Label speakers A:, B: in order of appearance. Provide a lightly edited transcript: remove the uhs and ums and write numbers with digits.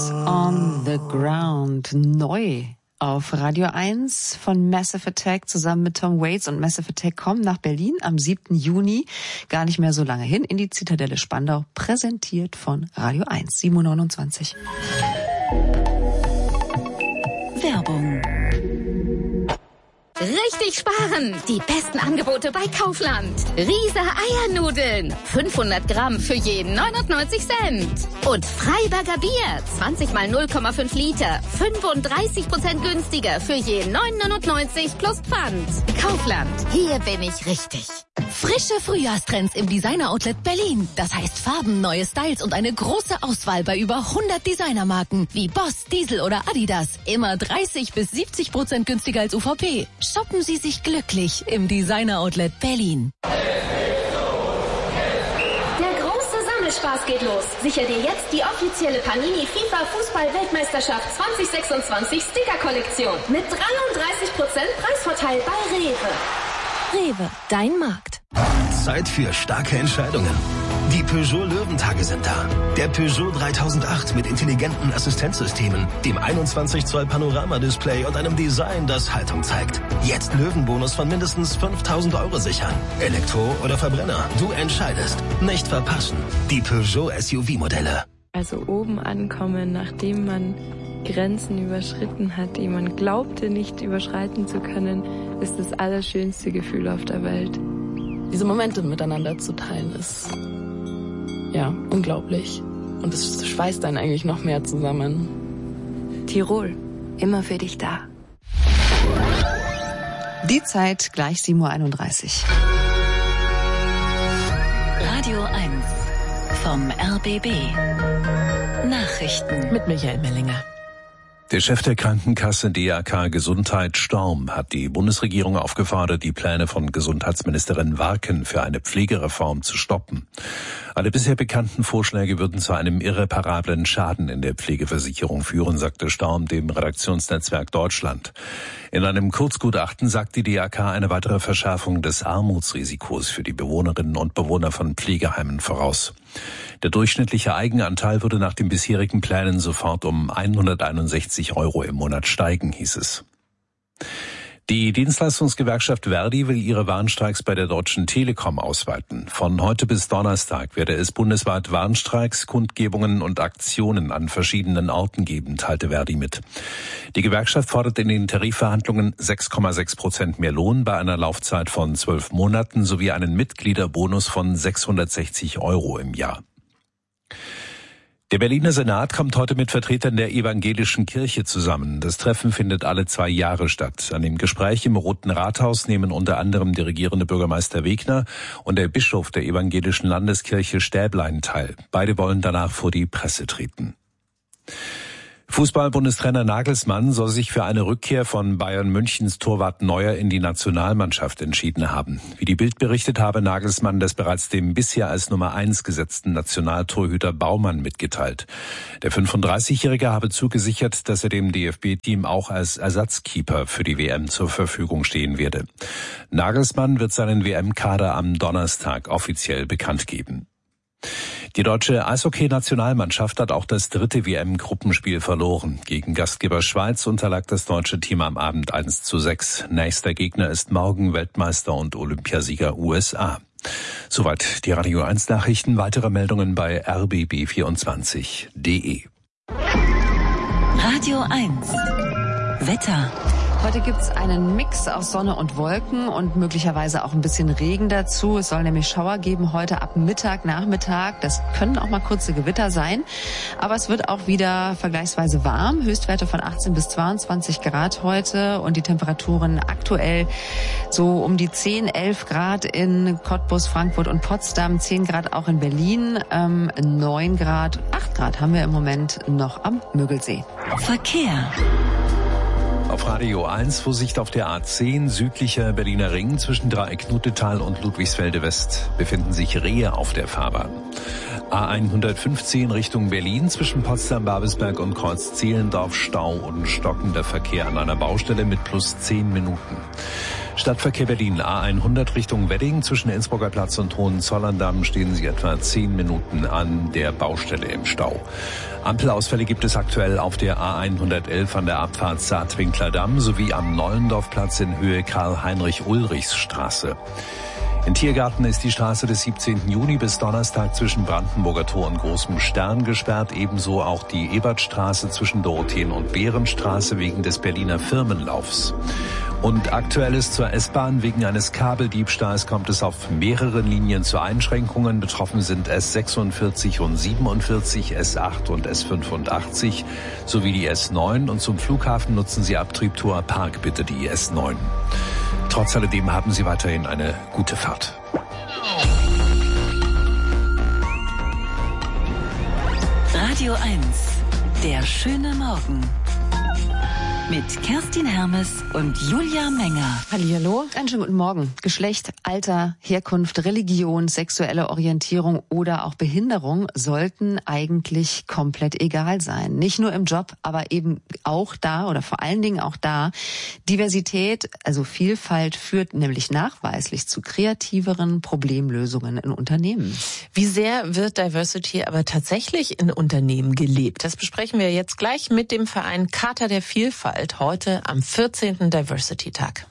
A: On the Ground, neu auf Radio 1 von Massive Attack zusammen mit Tom Waits. Und Massive Attack kommen nach Berlin am 7. Juni, gar nicht mehr so lange hin, in die Zitadelle Spandau, präsentiert von Radio 1, 7.29 Uhr.
B: Werbung.
C: Richtig sparen! Die besten Angebote bei Kaufland. Riese Eiernudeln. 500 Gramm für jeden 99 Cent. Und Freiberger Bier. 20 mal 0,5 Liter. 35% günstiger für jeden 9,99 plus Pfand. Kaufland. Hier bin ich richtig.
B: Frische Frühjahrstrends im Designer-Outlet Berlin. Das heißt Farben, neue Styles und eine große Auswahl bei über 100 Designermarken wie Boss, Diesel oder Adidas. Immer 30-70% günstiger als UVP. Shoppen Sie sich glücklich im Designer-Outlet Berlin.
D: Der große Sammelspaß geht los. Sicher dir jetzt die offizielle Panini FIFA Fußball-Weltmeisterschaft 2026 Sticker-Kollektion mit 33% Preisvorteil bei Rewe.
B: Rewe, dein Markt.
E: Zeit für starke Entscheidungen. Die Peugeot Löwentage sind da. Der Peugeot 3008 mit intelligenten Assistenzsystemen, dem 21 Zoll Panoramadisplay und einem Design, das Haltung zeigt. Jetzt Löwenbonus von mindestens 5.000 € sichern. Elektro oder Verbrenner, du entscheidest. Nicht verpassen. Die Peugeot SUV-Modelle.
F: Also oben ankommen, nachdem man Grenzen überschritten hat, die man glaubte nicht überschreiten zu können, ist das allerschönste Gefühl auf der Welt. Diese Momente miteinander zu teilen ist ja unglaublich. Und es schweißt einen eigentlich noch mehr zusammen. Tirol, immer für dich da.
A: Die Zeit gleich 7.31 Uhr.
B: Radio 1 vom RBB. Nachrichten
G: mit Michael Mellinger.
H: Der Chef der Krankenkasse DAK Gesundheit Storm hat die Bundesregierung aufgefordert, die Pläne von Gesundheitsministerin Warken für eine Pflegereform zu stoppen. Alle bisher bekannten Vorschläge würden zu einem irreparablen Schaden in der Pflegeversicherung führen, sagte Storm dem Redaktionsnetzwerk Deutschland. In einem Kurzgutachten sagt die DAK eine weitere Verschärfung des Armutsrisikos für die Bewohnerinnen und Bewohner von Pflegeheimen voraus. Der durchschnittliche Eigenanteil würde nach den bisherigen Plänen sofort um 161 € im Monat steigen, hieß es. Die Dienstleistungsgewerkschaft Verdi will ihre Warnstreiks bei der Deutschen Telekom ausweiten. Von heute bis Donnerstag werde es bundesweit Warnstreiks, Kundgebungen und Aktionen an verschiedenen Orten geben, teilte Verdi mit. Die Gewerkschaft fordert in den Tarifverhandlungen 6,6% mehr Lohn bei einer Laufzeit von 12 Monaten sowie einen Mitgliederbonus von 660 € im Jahr. Der Berliner Senat kommt heute mit Vertretern der evangelischen Kirche zusammen. Das Treffen findet alle 2 Jahre statt. An dem Gespräch im Roten Rathaus nehmen unter anderem der regierende Bürgermeister Wegner und der Bischof der evangelischen Landeskirche Stäblein teil. Beide wollen danach vor die Presse treten. Fußball-Bundestrainer Nagelsmann soll sich für eine Rückkehr von Bayern Münchens Torwart Neuer in die Nationalmannschaft entschieden haben. Wie die Bild berichtet, habe Nagelsmann das bereits dem bisher als Nummer 1 gesetzten Nationaltorhüter Baumann mitgeteilt. Der 35-Jährige habe zugesichert, dass er dem DFB-Team auch als Ersatzkeeper für die WM zur Verfügung stehen werde. Nagelsmann wird seinen WM-Kader am Donnerstag offiziell bekannt geben. Die deutsche Eishockey-Nationalmannschaft hat auch das 3. WM-Gruppenspiel verloren. Gegen Gastgeber Schweiz unterlag das deutsche Team am Abend 1:6. Nächster Gegner ist morgen Weltmeister und Olympiasieger USA. Soweit die Radio 1 Nachrichten. Weitere Meldungen bei rbb24.de.
B: Radio 1 Wetter.
A: Heute gibt's einen Mix aus Sonne und Wolken und möglicherweise auch ein bisschen Regen dazu. Es soll nämlich Schauer geben heute ab Mittag, Nachmittag. Das können auch mal kurze Gewitter sein. Aber es wird auch wieder vergleichsweise warm. Höchstwerte von 18 bis 22 Grad heute und die Temperaturen aktuell so um die 10, 11 Grad in Cottbus, Frankfurt und Potsdam, 10 Grad auch in Berlin, 9 Grad, 8 Grad haben wir im Moment noch am Müggelsee.
B: Verkehr.
H: Auf Radio 1 Vorsicht auf der A10 südlicher Berliner Ring zwischen Dreieck-Knutetal und Ludwigsfelde West befinden sich Rehe auf der Fahrbahn. A115 Richtung Berlin zwischen Potsdam-Babelsberg und Kreuz-Zehlendorf Stau und stockender Verkehr an einer Baustelle mit plus 10 Minuten. Stadtverkehr Berlin A100 Richtung Wedding zwischen Innsbrucker Platz und Hohenzollern-Damm stehen Sie etwa 10 Minuten an der Baustelle im Stau. Ampelausfälle gibt es aktuell auf der A111 an der Abfahrt Saatwinkler Damm sowie am Nollendorfplatz in Höhe Karl-Heinrich-Ulrichs-Straße. In Tiergarten ist die Straße des 17. Juni bis Donnerstag zwischen Brandenburger Tor und Großem Stern gesperrt, ebenso auch die Ebertstraße zwischen Dorotheen- und Behrenstraße wegen des Berliner Firmenlaufs. Und Aktuelles zur S-Bahn: Wegen eines Kabeldiebstahls kommt es auf mehreren Linien zu Einschränkungen. Betroffen sind S46 und 47, S8 und S85 sowie die S9. Und zum Flughafen nutzen Sie ab Treptower Park bitte die S9. Trotz alledem haben Sie weiterhin eine gute Fahrt.
G: Radio 1, der schöne Morgen. Mit Kerstin Hermes und Julia Menger.
A: Hallihallo. Einen schönen guten Morgen. Geschlecht, Alter, Herkunft, Religion, sexuelle Orientierung oder auch Behinderung sollten eigentlich komplett egal sein. Nicht nur im Job, aber eben auch da oder vor allen Dingen auch da. Diversität, also Vielfalt, führt nämlich nachweislich zu kreativeren Problemlösungen in Unternehmen.
I: Wie sehr wird Diversity aber tatsächlich in Unternehmen gelebt? Das besprechen wir jetzt gleich mit dem Verein Charta der Vielfalt. Heute am 14. Diversity-Tag.